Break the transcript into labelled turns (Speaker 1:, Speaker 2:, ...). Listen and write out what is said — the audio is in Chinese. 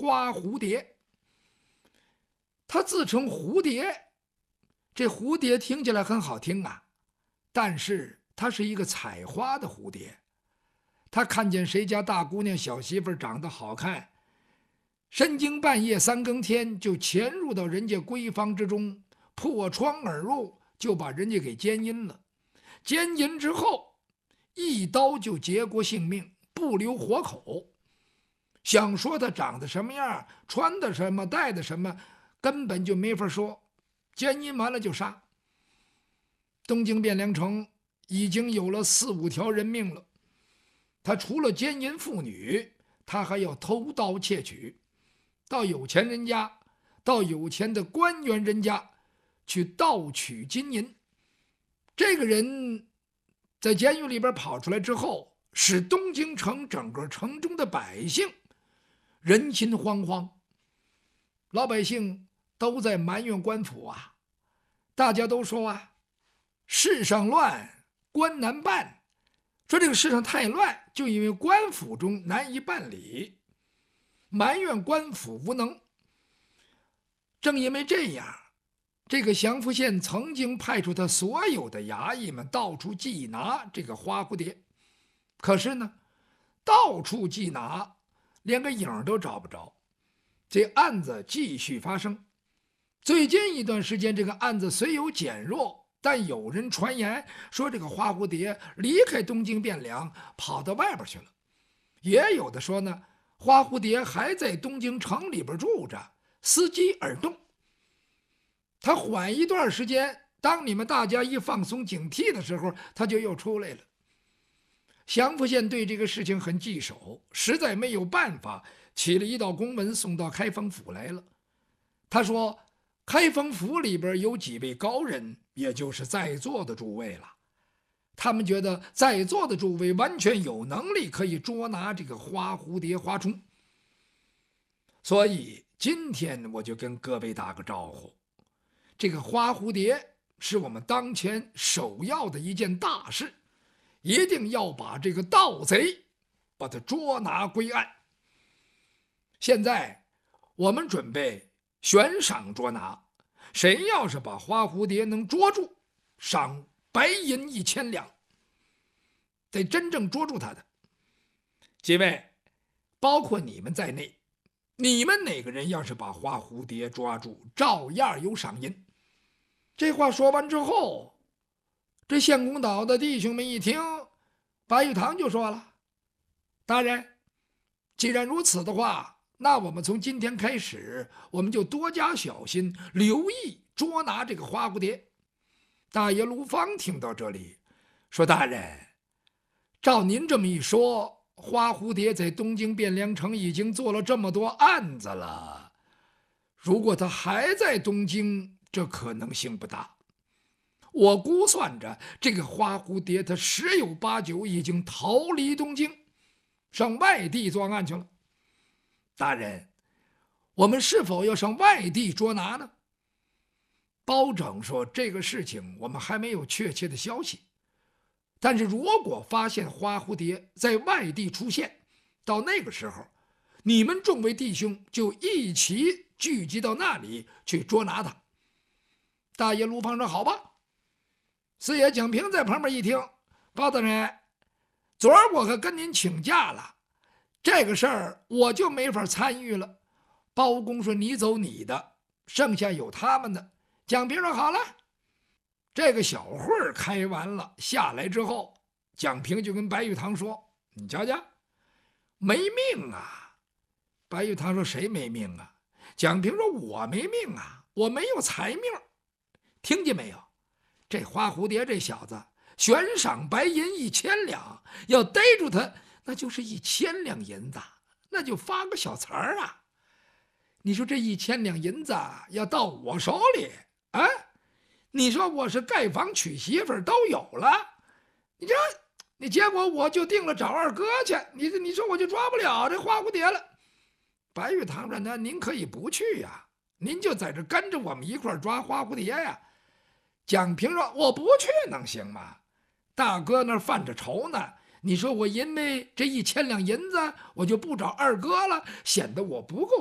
Speaker 1: 花蝴蝶。他自称蝴蝶，这蝴蝶听起来很好听啊，但是它是一个采花的蝴蝶。他看见谁家大姑娘小媳妇长得好看，深更半夜三更天就潜入到人家闺房之中，破窗而入，就把人家给奸淫了。奸淫之后，一刀就结过性命，不留活口。想说他长得什么样，穿的什么，戴的什么，根本就没法说。奸淫完了就杀。东京汴梁城已经有了4、5条人命了。他除了奸淫妇女，他还要偷盗窃取，到有钱人家，到有钱的官员人家去盗取金银。这个人在监狱里边跑出来之后，使东京城整个城中的百姓人心惶惶，老百姓都在埋怨官府啊，大家都说啊，世上乱，官难办。说这个世上太乱，就因为官府中难以办理，埋怨官府无能。正因为这样，这个降福县曾经派出他所有的衙役们到处缉拿这个花蝴蝶，可是呢，到处缉拿，连个影都找不着。这案子继续发生。最近一段时间，这个案子虽有减弱，但有人传言说这个花蝴蝶离开东京汴梁，跑到外边去了。也有的说呢，花蝴蝶还在东京城里边住着，伺机而动。他缓一段时间，当你们大家一放松警惕的时候，他就又出来了。降福县对这个事情很棘手，实在没有办法，起了一道公文送到开封府来了。他说开封府里边有几位高人，也就是在座的诸位了，他们觉得在座的诸位完全有能力可以捉拿这个花蝴蝶花虫，所以今天我就跟各位打个招呼。这个花蝴蝶是我们当前首要的一件大事，一定要把这个盗贼把他捉拿归案。现在我们准备悬赏捉拿，谁要是把花蝴蝶能捉住，赏白银1000两，得真正捉住他的。几位，包括你们在内，你们哪个人要是把花蝴蝶抓住，照样有赏银。这话说完之后，这县公岛的弟兄们一听，白玉堂就说了：大人，既然如此的话，那我们从今天开始，我们就多加小心，留意捉拿这个花蝴蝶。大爷卢芳听到这里说：大人，照您这么一说，花蝴蝶在东京汴梁城已经做了这么多案子了，如果他还在东京，这可能性不大。我估算着这个花蝴蝶它10有8九已经逃离东京，上外地作案去了。大人，我们是否要上外地捉拿呢？包拯说：这个事情我们还没有确切的消息，但是如果发现花蝴蝶在外地出现，到那个时候，你们众位弟兄就一起聚集到那里去捉拿他。大爷卢芳说：好吧。四爷蒋平在旁边一听：包大人，昨儿我可跟您请假了，这个事儿我就没法参与了。包公说：你走你的，剩下有他们的。蒋平说：好了。这个小会儿开完了下来之后，蒋平就跟白玉堂说：你瞧瞧，没命啊。白玉堂说：谁没命啊？蒋平说：我没命啊，我没有财命。听见没有？这花蝴蝶这小子悬赏白银1000两，要逮住他，那就是1000两银子，那就发个小财儿啊。你说这1000两银子要到我手里啊，你说我是盖房娶媳妇都有了，你结果我就定了找二哥去，你说我就抓不了这花蝴蝶了。白玉堂说：那您可以不去呀，您就在这跟着我们一块抓花蝴蝶呀。蒋平说：我不去能行吗？大哥那儿犯着愁呢，你说我因为这1000两银子，我就不找二哥了，显得我不够